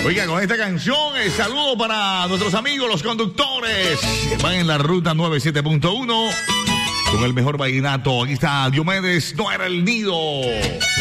Oiga, con esta canción, saludo para nuestros amigos, los conductores. Van en la ruta 97.1 con el mejor vallenato. Aquí está Diomedes, No Era el Nido.